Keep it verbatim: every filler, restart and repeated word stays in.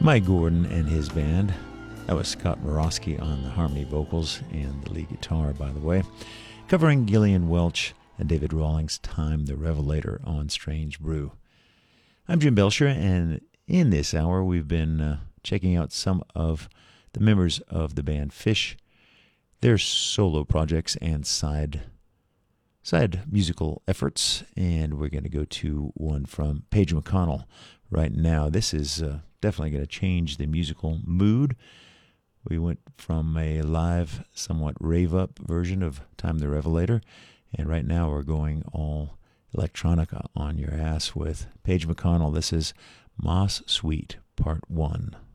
Mike Gordon and his band. That was Scott Morosky on the harmony vocals and the lead guitar, by the way, covering Gillian Welch and David Rawlings' Time the Revelator on Strange Brew. I'm Jim Belcher, and in this hour we've been uh, checking out some of the members of the band Fish, their solo projects and side side musical efforts, and we're going to go to one from Paige McConnell right now. This is uh, definitely going to change the musical mood. We went from a live, somewhat rave-up version of Time the Revelator, and right now we're going all electronica on your ass with Paige McConnell. This is Moss Suite Part one.